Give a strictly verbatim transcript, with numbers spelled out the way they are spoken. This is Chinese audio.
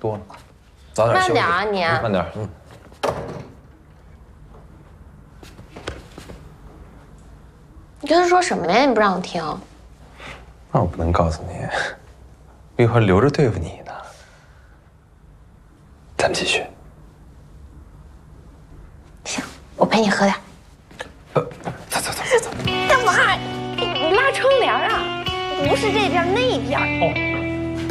多了，早点休息。 慢点啊你。 慢点，嗯。 你跟他说什么呀？你不让我听。 那我不能告诉你，我一会儿留着对付你呢。咱们继续。 行，我陪你喝点。 呃，走走走走走。 干嘛？你拉窗帘啊？不是这边，那边。 哦。